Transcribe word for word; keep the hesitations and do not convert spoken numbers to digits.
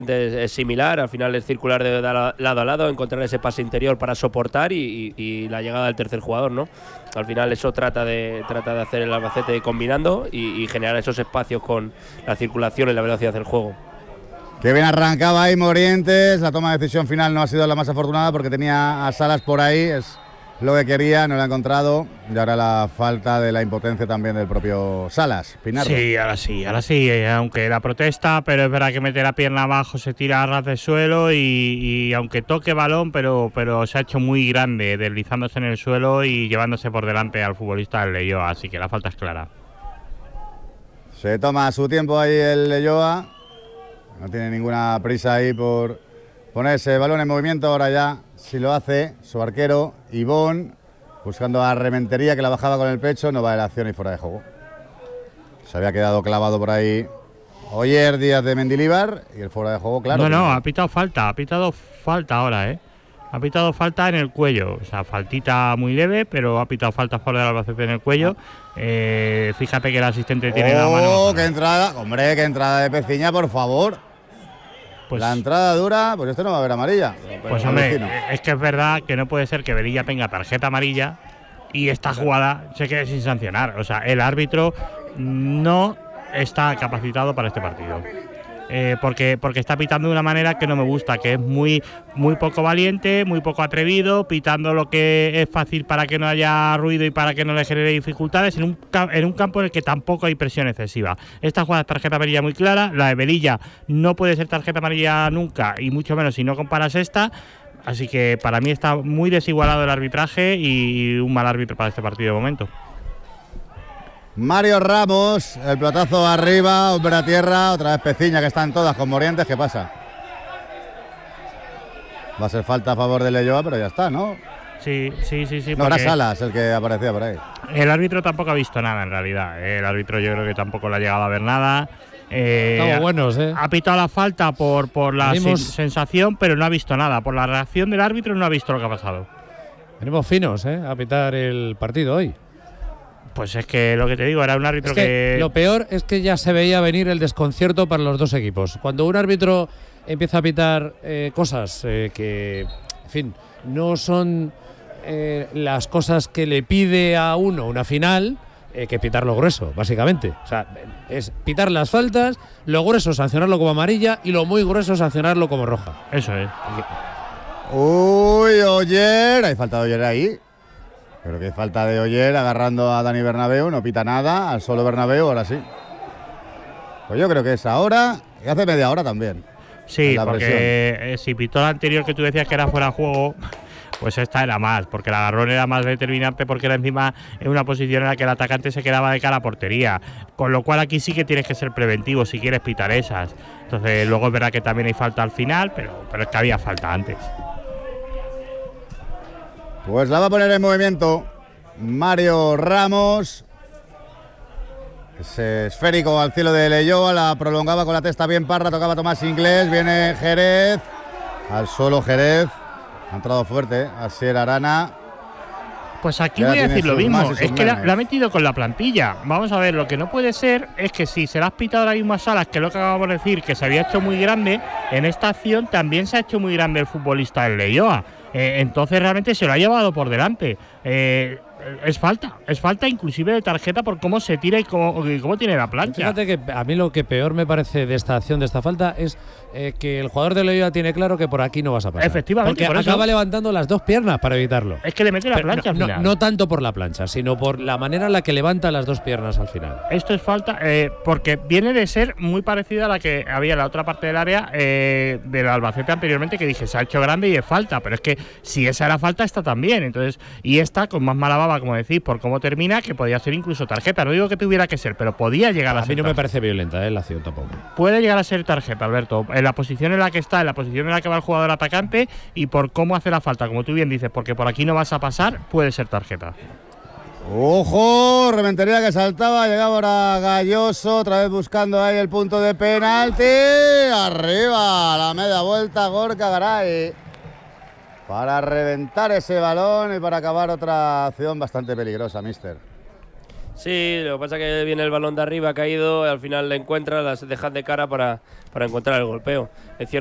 es similar, al final es circular de lado a lado, encontrar ese pase interior para soportar y, y, y la llegada del tercer jugador, ¿no? Al final eso trata de trata de hacer el Albacete combinando y, y generar esos espacios con la circulación y la velocidad del juego. Qué bien arrancaba ahí Morientes, la toma de decisión final no ha sido la más afortunada porque tenía a Salas por ahí, es lo que quería, no lo ha encontrado, y ahora la falta de la impotencia también del propio Salas. Pinardo. Sí, ahora sí, ahora sí, eh, aunque la protesta, pero es verdad que mete la pierna abajo, se tira a ras de suelo y, y aunque toque balón, pero, pero se ha hecho muy grande, deslizándose en el suelo y llevándose por delante al futbolista del Leioa, así que la falta es clara. Se toma su tiempo ahí el Leioa, no tiene ninguna prisa ahí por poner ese balón en movimiento, ahora ya si lo hace su arquero Ivón, buscando a Rementería que la bajaba con el pecho, no va de la acción y fuera de juego. Se había quedado clavado por ahí Oyer Díaz de Mendilibar y el fuera de juego, claro. No, no, ha pitado falta, ha pitado falta ahora, ¿eh? Ha pitado falta en el cuello, o sea, faltita muy leve, pero ha pitado falta por el Albacete en el cuello. Eh, fíjate que el asistente tiene oh, la mano. ¡Oh, qué entrada! Hombre, qué entrada de Peciña, por favor. Pues, la entrada dura, pues este no va a ver amarilla. Pues hombre, es que es verdad que no puede ser que Velilla tenga tarjeta amarilla y esta jugada se quede sin sancionar. O sea, el árbitro no está capacitado para este partido. Eh, porque, porque está pitando de una manera que no me gusta, que es muy, muy poco valiente, muy poco atrevido, pitando lo que es fácil para que no haya ruido y para que no le genere dificultades en un, en un campo en el que tampoco hay presión excesiva. Esta jugada es tarjeta amarilla muy clara, la de Velilla no puede ser tarjeta amarilla nunca, y mucho menos si no comparas esta, así que para mí está muy desigualado el arbitraje y un mal árbitro para este partido de momento. Mario Ramos, el pelotazo arriba, hombre a tierra, otra vez Peciña, que están todas con Morientes, ¿qué pasa? Va a ser falta a favor de Leioa, pero ya está, ¿no? Sí, sí, sí, sí. No, era Salas el que aparecía por ahí. El árbitro tampoco ha visto nada en realidad, ¿eh? El árbitro yo creo que tampoco le ha llegado a ver nada. Eh, Estamos buenos, ¿eh? Ha pitado la falta por, por la Venimos... sensación, pero no ha visto nada. Por la reacción del árbitro no ha visto lo que ha pasado. Venimos finos, ¿eh? A pitar el partido hoy. Pues es que lo que te digo, era un árbitro es que, que… Lo peor es que ya se veía venir el desconcierto para los dos equipos. Cuando un árbitro empieza a pitar eh, cosas eh, que, en fin, no son eh, las cosas que le pide a uno una final, eh, que pitarlo grueso, básicamente. O sea, es pitar las faltas, lo grueso sancionarlo como amarilla y lo muy grueso sancionarlo como roja. Eso es. Uy, Oyer, hay falta de Oyer ahí. Pero que falta de Oyer agarrando a Dani Bernabéu, no pita nada, al solo Bernabéu, ahora sí. Pues yo creo que es ahora y hace media hora también. Sí, porque eh, si pitó la anterior que tú decías que era fuera de juego, pues esta era más, porque el agarrón era más determinante porque era encima en una posición en la que el atacante se quedaba de cara a portería. Con lo cual aquí sí que tienes que ser preventivo si quieres pitar esas. Entonces luego es verdad que también hay falta al final, pero, pero es que había falta antes. Pues la va a poner en movimiento Mario Ramos. Ese esférico al cielo de Leioa, la prolongaba con la testa bien Parra, tocaba Tomás Inglés, viene Jerez, al solo Jerez, ha entrado fuerte, Asier Arana. Pues aquí voy a decir lo mismo, es que la, la ha metido con la plantilla. Vamos a ver, lo que no puede ser es que si se la has pitado ahora mismo a Salas, que es lo que acabamos de decir, que se había hecho muy grande, en esta acción también se ha hecho muy grande el futbolista del Leioa. Eh, entonces realmente se lo ha llevado por delante. Eh, es falta, es falta inclusive de tarjeta por cómo se tira y cómo, y cómo tiene la plancha. Fíjate que a mí lo que peor me parece de esta acción, de esta falta, es eh, que el jugador de Leioa tiene claro que por aquí no vas a pasar. Efectivamente, porque por acaba eso levantando las dos piernas para evitarlo. Es que le mete la Pero plancha no, al final. No, no tanto por la plancha, sino por la manera en la que levanta las dos piernas al final. Esto es falta eh, porque viene de ser muy parecida a la que había en la otra parte del área eh, del Albacete anteriormente, que dije se ha hecho grande y es falta, pero es que si esa era falta, esta también. Entonces, y esta con más mala baba, como decís, por cómo termina, que podía ser incluso tarjeta. No digo que tuviera que ser, pero podía llegar a, a ser. A mí no tarjeta. me parece violenta, ¿eh? La acción tampoco. Puede llegar a ser tarjeta, Alberto, en la posición en la que está, en la posición en la que va el jugador atacante y por cómo hace la falta, como tú bien dices, porque por aquí no vas a pasar, puede ser tarjeta. ¡Ojo! Rementería que saltaba, llegaba ahora Galloso, otra vez buscando ahí el punto de penalti. Arriba, la media vuelta, Gorka Garay, para reventar ese balón y para acabar otra acción bastante peligrosa, mister. Sí, lo que pasa es que viene el balón de arriba, ha caído, y al final le encuentra, las dejan de cara para, para encontrar el golpeo. Es cierto